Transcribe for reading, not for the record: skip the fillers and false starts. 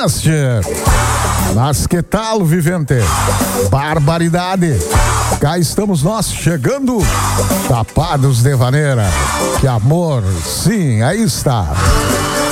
Oeste. Mas que tal, vivente? Barbaridade. Cá estamos nós chegando, tapados de vaneira. Que amor, sim, aí está.